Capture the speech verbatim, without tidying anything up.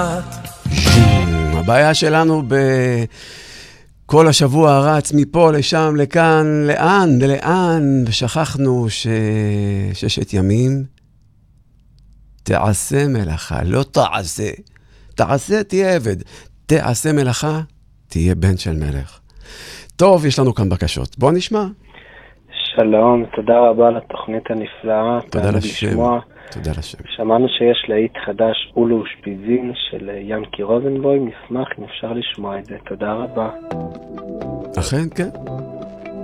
הבעיה שלנו בכל השבוע רץ מפה לשם לכאן, לאן, לאן, ושכחנו שששת ימים תעשה מלאכה, לא תעשה, תעשה תהיה עבד, תעשה מלאכה תהיה בן של מלך. טוב, יש לנו כאן בקשות, בוא נשמע. שלום, תודה רבה על התוכנית הנפלאה. תודה לשם. לשמוע. תודה לשם. שמענו שיש להיט חדש אולו שפיזין של ינקי רוזנבוים, נשמח אם אפשר לשמוע את זה. תודה רבה. אכן, כן.